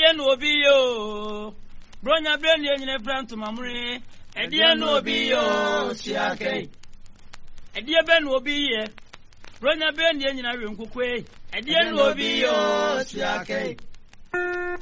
Edian will be yo. Bronya Brandy and your friend to Mamre. Edian will be yo. Siake. Edia Ben will be ye. Bronya Brandy and your room cook way. Edian will be yo. Siake.